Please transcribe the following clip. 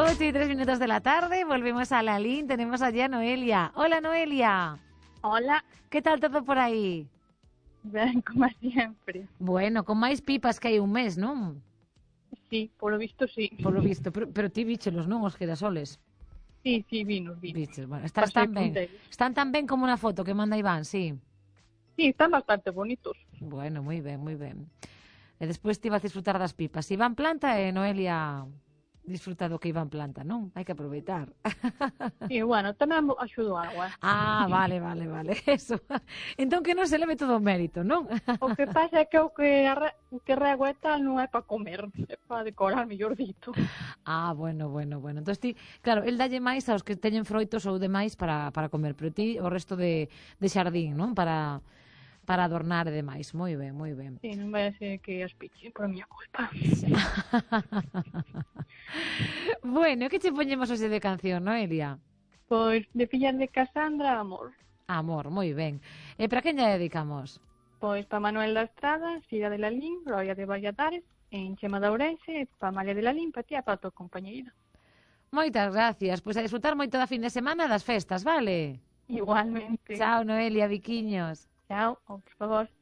8:03 de la tarde, volvemos a la LIN, tenemos allí a Noelia. Hola, Noelia. Hola. ¿Qué tal todo por aí? Ben, como sempre. Bueno, con máis pipas que hai un mes, non? Sí, polo visto sí. Polo visto, pero ti víchelos, non, os girasoles? Sí, vinos. Viches, bueno, Pasei están por ben. deles. Están tan ben como na foto que manda Iván, sí. Sí, están bastante bonitos. Bueno, moi ben, moi ben. E despois ti vas disfrutar das pipas. Iván planta e Noelia disfruta do que Iván planta, non? Hai que aproveitar. Sí, bueno, tamén axudo agua. Ah, vale, eso. Entón que non se leve todo o mérito, non? O que pasa é que o que rego e tal non é para comer, é para decorar, mellor dito. Ah, bueno. Entón ti, claro, el dalle máis aos que teñen froitos ou demais para comer, pero ti o resto de xardín, non? Para adornar e demais. Moi ben. Sí, non vai a ser que as piche por a miña culpa. Bueno, que che poñemos hoxe de canción, Noelia? Pois de Fillas de Casandra, Amor. Amor, moi ben. E para quen lle dedicamos? Pois para Manuel da Estrada, Sira de Lalín, Gloria de Valladares, en Chema de Ourense, para María de Lalín, para ti e para a tua compañeira. Moitas gracias. Pois a disfrutar moito da fin de semana das festas, vale? Igualmente. Chao, Noelia, biquiños. Chao, por favor.